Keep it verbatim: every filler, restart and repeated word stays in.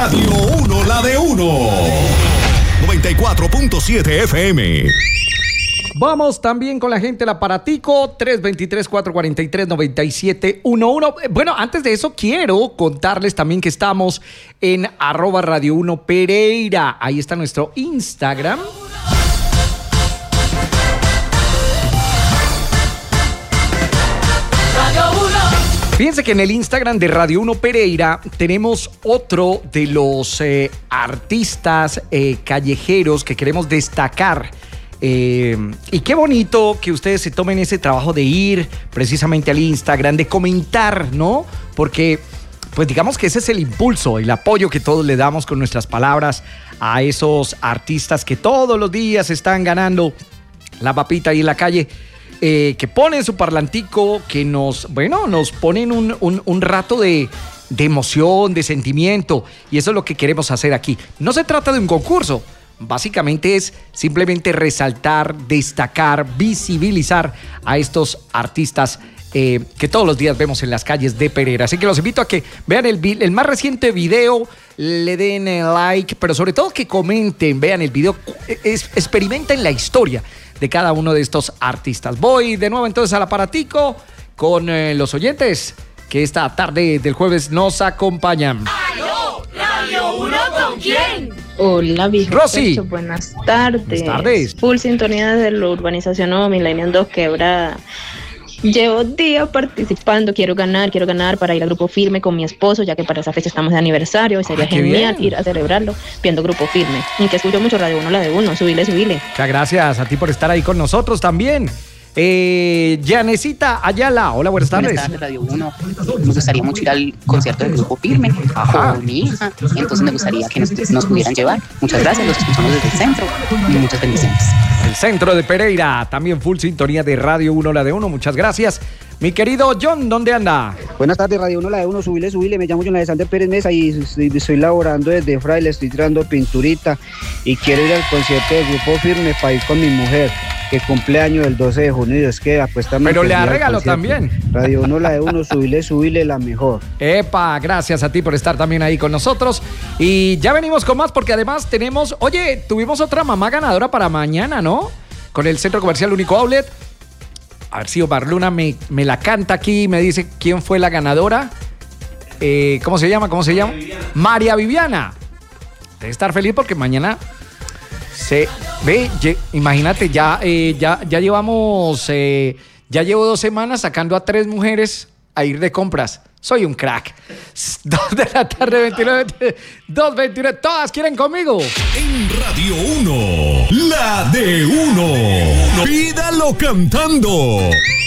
Radio uno, la de uno. noventa y cuatro punto siete F M. Vamos también con la gente del aparatico, tres dos tres, cuatro cuatro tres, nueve siete uno uno. Bueno, antes de eso quiero contarles también que estamos en arroba Radio uno Pereira. Ahí está nuestro Instagram. Fíjense que en el Instagram de Radio uno Pereira tenemos otro de los eh, artistas eh, callejeros que queremos destacar. Eh, y qué bonito que ustedes se tomen ese trabajo de ir precisamente al Instagram, de comentar, ¿no? Porque, pues digamos que ese es el impulso, el apoyo que todos le damos con nuestras palabras a esos artistas que todos los días están ganando la papita ahí en la calle. Eh, que ponen su parlantico, que nos, bueno, nos ponen un, un, un rato de, de emoción, de sentimiento, y eso es lo que queremos hacer aquí. No se trata de un concurso, básicamente es simplemente resaltar, destacar, visibilizar a estos artistas eh, que todos los días vemos en las calles de Pereira. Así que los invito a que vean el, el más reciente video, le den like, pero sobre todo que comenten, vean el video, es, experimenten la historia de cada uno de estos artistas. Voy de nuevo entonces al aparatico con eh, los oyentes que esta tarde del jueves nos acompañan. ¡Aló! ¿Radio uno con quién? Hola, viejo Rosy. Pecho, buenas tardes. Buenas tardes. Full sintonía desde la urbanización Nuevo Milenio dos Quebrada. Llevo días participando, quiero ganar, quiero ganar para ir al Grupo Firme con mi esposo, ya que para esa fecha estamos de aniversario y sería Ay, qué genial bien. ir a celebrarlo viendo Grupo Firme. Y que escucho mucho Radio uno, la de uno, subile, subile. Muchas gracias a ti por estar ahí con nosotros también. Eh, Yanecita Ayala, hola, buenas tardes. Buenas tardes, Radio uno. Me gustaría mucho ir al concierto del Grupo Firme Ajá. con mi hija. Entonces me gustaría que nos, nos pudieran llevar. Muchas gracias, los escuchamos desde el centro. Y muchas bendiciones. El centro de Pereira, también full sintonía de Radio uno, la de uno. Muchas gracias. Mi querido John, ¿dónde anda? Buenas tardes, Radio uno, la de uno, subile, subile. Me llamo John Alexander Pérez Mesa y estoy, estoy laborando desde Fraile, estoy tirando pinturita y quiero ir al concierto del Grupo Firme para ir con mi mujer, que cumple año el doce de junio y es que apuesta. Pero le arregalo también. Radio uno, la de uno, subile, subile, la mejor. Epa, gracias a ti por estar también ahí con nosotros. Y ya venimos con más porque además tenemos, oye, tuvimos otra mamá ganadora para mañana, ¿no? Con el Centro Comercial Único Outlet. A ver si Omar Luna me, me la canta aquí y me dice quién fue la ganadora. Eh, ¿Cómo se llama? ¿Cómo se llama? María Viviana. María Viviana. Debe estar feliz porque mañana se ve, ye, imagínate, ya, eh, ya, ya llevamos, eh, ya llevo dos semanas sacando a tres mujeres a ir de compras. Soy un crack. Dos de la tarde, veintinueve, dos veintinueve, todas quieren conmigo. En Radio uno, la de uno. Pídalo cantando.